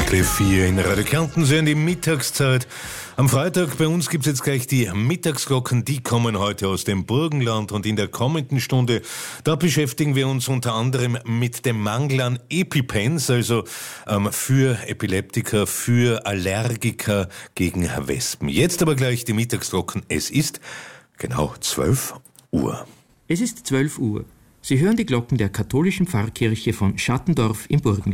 Cliff hier in Radio Kärnten, so in die Mittagszeit. Am Freitag bei uns gibt's jetzt gleich die Mittagsglocken, die kommen heute aus dem Burgenland und in der kommenden Stunde, da beschäftigen wir uns unter anderem mit dem Mangel an EpiPens, also für Epileptiker, für Allergiker gegen Wespen. Jetzt aber gleich die Mittagsglocken, es ist genau 12 Uhr. Es ist 12 Uhr. Sie hören die Glocken der katholischen Pfarrkirche von Schattendorf im Burgenland.